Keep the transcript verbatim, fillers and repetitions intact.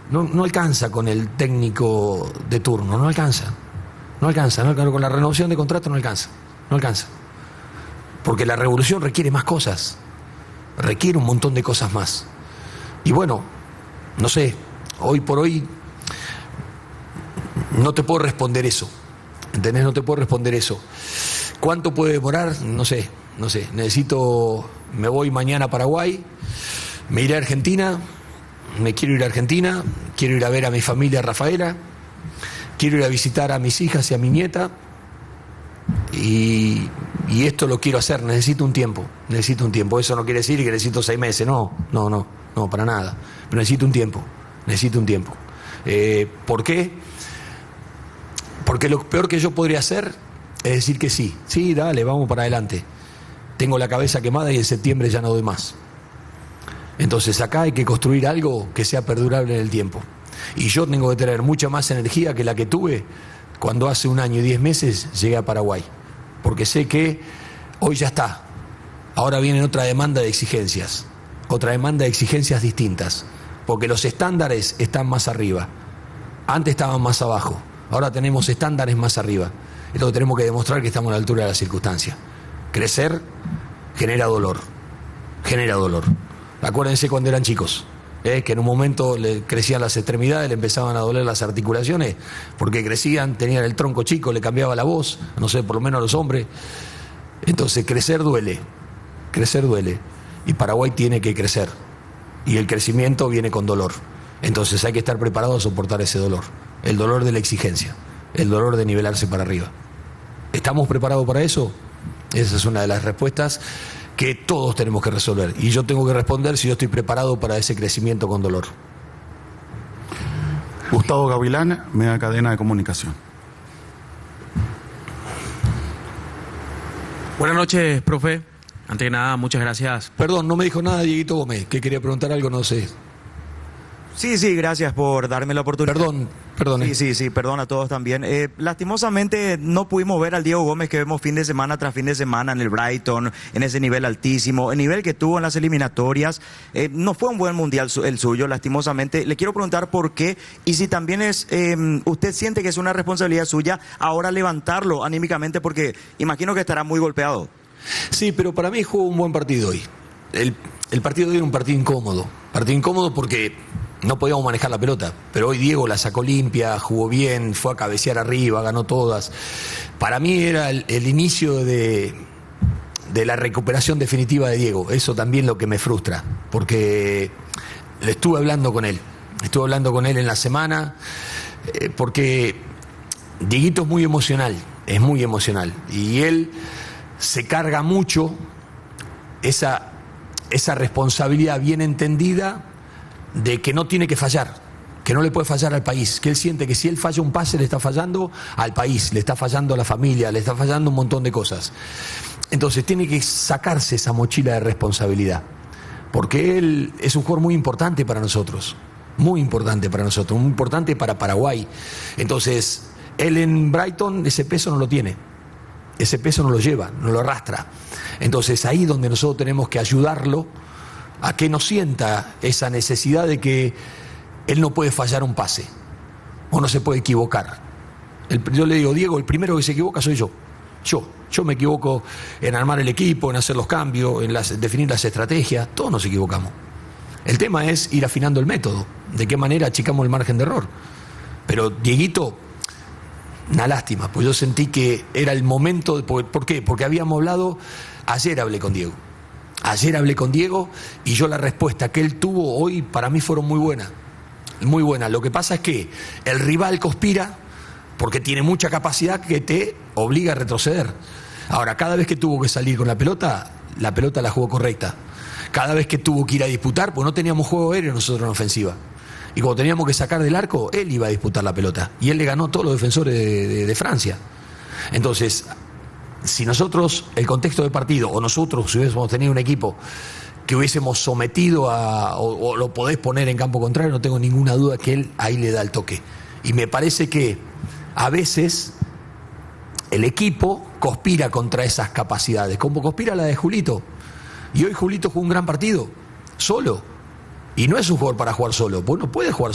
No, no alcanza con el técnico de turno, no alcanza. No alcanza, no alcanza, con la renovación de contrato no alcanza, no alcanza. Porque la revolución requiere más cosas, requiere un montón de cosas más. Y bueno, no sé, hoy por hoy no te puedo responder eso, ¿entendés? No te puedo responder eso. ¿Cuánto puede demorar? No sé, no sé. Necesito, me voy mañana a Paraguay, me iré a Argentina, me quiero ir a Argentina, quiero ir a ver a mi familia Rafaela, quiero ir a visitar a mis hijas y a mi nieta, y, y esto lo quiero hacer, necesito un tiempo, necesito un tiempo. Eso no quiere decir que necesito seis meses, no, no, no, no, para nada. Pero necesito un tiempo, necesito un tiempo. Eh, ¿Por qué? Porque lo peor que yo podría hacer es decir que sí, sí, dale, vamos para adelante. Tengo la cabeza quemada y en septiembre ya no doy más. Entonces acá hay que construir algo que sea perdurable en el tiempo. Y yo tengo que tener mucha más energía que la que tuve cuando hace un año y diez meses llegué a Paraguay. Porque sé que hoy ya está. Ahora viene otra demanda de exigencias. Otra demanda de exigencias distintas. Porque los estándares están más arriba. Antes estaban más abajo. Ahora tenemos estándares más arriba. Entonces tenemos que demostrar que estamos a la altura de las circunstancias. Crecer genera dolor. Genera dolor. Acuérdense cuando eran chicos. ¿Eh? Que en un momento le crecían las extremidades, le empezaban a doler las articulaciones, porque crecían, tenían el tronco chico, le cambiaba la voz, no sé, por lo menos a los hombres. Entonces crecer duele, crecer duele, y Paraguay tiene que crecer, y el crecimiento viene con dolor. Entonces hay que estar preparado a soportar ese dolor, el dolor de la exigencia, el dolor de nivelarse para arriba. ¿Estamos preparados para eso? Esa es una de las respuestas que todos tenemos que resolver. Y yo tengo que responder si yo estoy preparado para ese crecimiento con dolor. Gustavo Gavilán, Mega Cadena de Comunicación. Buenas noches, profe. Antes que nada, muchas gracias. Perdón, no me dijo nada Dieguito Gómez, que quería preguntar algo, no sé. Sí, sí, gracias por darme la oportunidad. Perdón, perdón. Sí, sí, sí, perdón a todos también. Eh, lastimosamente no pudimos ver al Diego Gómez que vemos fin de semana tras fin de semana en el Brighton, en ese nivel altísimo, el nivel que tuvo en las eliminatorias. Eh, no fue un buen mundial su, el suyo, lastimosamente. Le quiero preguntar por qué y si también es, eh, usted siente que es una responsabilidad suya ahora levantarlo anímicamente, porque imagino que estará muy golpeado. Sí, pero para mí jugó un buen partido hoy. El, el partido de hoy era un partido incómodo. Partido incómodo porque no podíamos manejar la pelota, pero hoy Diego la sacó limpia, jugó bien, fue a cabecear arriba, ganó todas. Para mí era el, el inicio de, de la recuperación definitiva de Diego. Eso también lo que me frustra, porque le estuve hablando con él, estuve hablando con él en la semana, eh, porque Dieguito es muy emocional, es muy emocional, y él se carga mucho esa, esa responsabilidad bien entendida de que no tiene que fallar, que no le puede fallar al país, que él siente que si él falla un pase le está fallando al país, le está fallando a la familia, le está fallando un montón de cosas. Entonces tiene que sacarse esa mochila de responsabilidad, porque él es un jugador muy importante para nosotros, muy importante para nosotros, muy importante para Paraguay. Entonces él en Brighton ese peso no lo tiene, ese peso no lo lleva, no lo arrastra. Entonces ahí es donde nosotros tenemos que ayudarlo a que no sienta esa necesidad de que él no puede fallar un pase o no se puede equivocar. El, yo le digo, Diego, el primero que se equivoca soy yo. Yo, yo me equivoco en armar el equipo, en hacer los cambios, en las, definir las estrategias, todos nos equivocamos. El tema es ir afinando el método, de qué manera achicamos el margen de error. Pero Dieguito, una lástima, pues yo sentí que era el momento, de, ¿por qué? Porque habíamos hablado, ayer hablé con Diego. Ayer hablé con Diego y yo la respuesta que él tuvo hoy para mí fueron muy buenas, muy buenas. Lo que pasa es que el rival conspira porque tiene mucha capacidad que te obliga a retroceder. Ahora, cada vez que tuvo que salir con la pelota, la pelota la jugó correcta. Cada vez que tuvo que ir a disputar, pues no teníamos juego aéreo nosotros en ofensiva. Y cuando teníamos que sacar del arco, él iba a disputar la pelota. Y él le ganó a todos los defensores de, de, de Francia. Entonces, si nosotros, el contexto de partido, o nosotros si hubiésemos tenido un equipo que hubiésemos sometido a, o, o lo podés poner en campo contrario, no tengo ninguna duda que él ahí le da el toque. Y me parece que a veces el equipo conspira contra esas capacidades, como conspira la de Julito. Y hoy Julito jugó un gran partido, solo. Y no es un jugador para jugar solo, pues no puede jugar